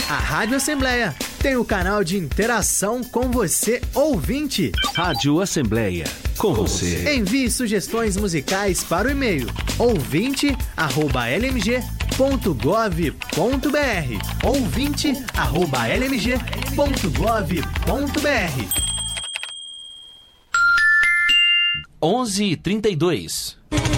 A Rádio Assembleia tem o canal de interação com você, ouvinte. Rádio Assembleia, com você. Envie sugestões musicais para o e-mail ouvinte@lmg.gov.br. ouvinte@lmg.gov.br. 11h32.